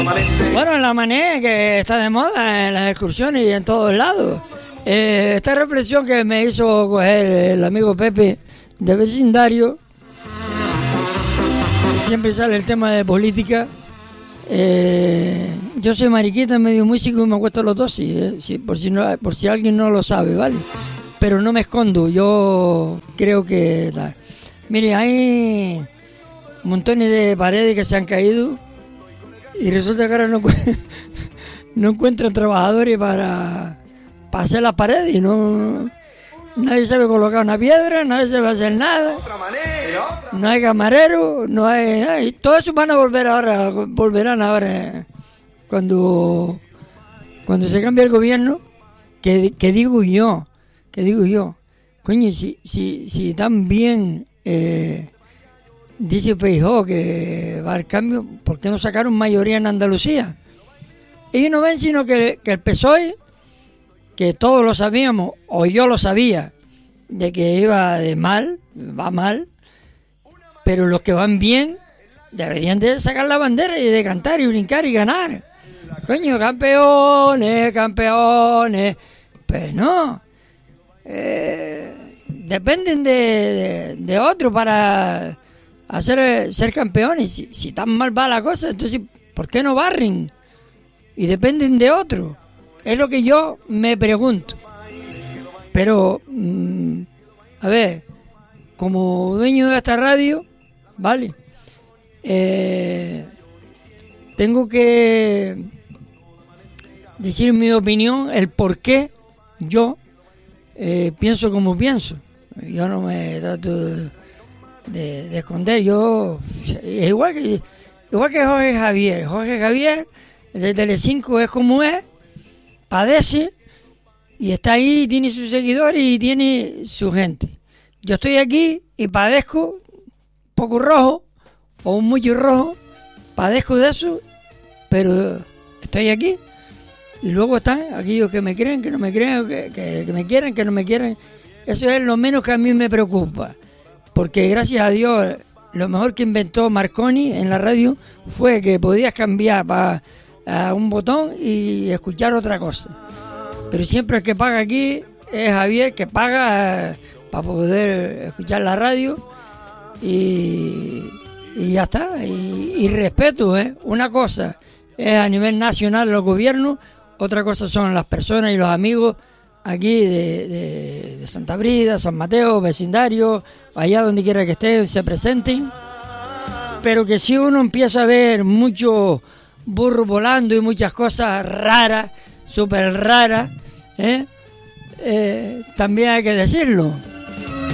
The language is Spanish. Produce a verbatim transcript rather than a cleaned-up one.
Bueno, la manera que está de moda en las excursiones y en todos lados. Eh, esta reflexión que me hizo coger el amigo Pepe de vecindario, siempre sale el tema de política. Eh, yo soy mariquita, medio músico y me acuesto los dos, sí, eh, sí, por si no, por si alguien no lo sabe, ¿vale? Pero no me escondo, yo creo que... La, mire, hay montones de paredes que se han caído y resulta que ahora no, no encuentran trabajadores para, para hacer las paredes y no... Nadie sabe colocar una piedra, nadie sabe hacer nada. No hay camarero, no hay, hay... Todo eso van a volver ahora, volverán ahora cuando cuando se cambie el gobierno, que, que digo yo, que digo yo, coño, si si si tan bien eh, dice Feijóo que va al cambio, ¿por qué no sacaron mayoría en Andalucía? Ellos no ven sino que, que el P S O E, que todos lo sabíamos, o yo lo sabía, de que iba de mal, va mal, pero los que van bien deberían de sacar la bandera y de cantar y brincar y ganar. Coño, campeones, campeones. Pues no. Eh, dependen de, de, de otros para hacer ser campeones. Si, si tan mal va la cosa, entonces, ¿por qué no barren? Y dependen de otros. Es lo que yo me pregunto. Pero, mmm, a ver, como dueño de esta radio, ¿vale? Eh, tengo que decir mi opinión, el por qué yo eh, pienso como pienso. Yo no me trato de, de, de esconder. Yo, es igual que, igual que Jorge Javier. Jorge Javier, de Telecinco, es como es, padece y está ahí, tiene sus seguidores y tiene su gente. Yo estoy aquí y padezco poco rojo o un mucho rojo, padezco de eso, pero estoy aquí. Y luego están aquellos que me creen, que no me creen, que, que, que me quieren, que no me quieren. Eso es lo menos que a mí me preocupa, porque gracias a Dios lo mejor que inventó Marconi en la radio fue que podías cambiar para a un botón y escuchar otra cosa. Pero siempre el que paga aquí es Javier, que paga para poder escuchar la radio y, y ya está. Y, y respeto, ¿eh? Una cosa es a nivel nacional los gobiernos, otra cosa son las personas y los amigos aquí de, de, de Santa Brida, San Mateo, vecindario, allá donde quiera que estén, se presenten. Pero que si uno empieza a ver mucho burro volando y muchas cosas raras, súper raras, ¿eh? Eh, también hay que decirlo.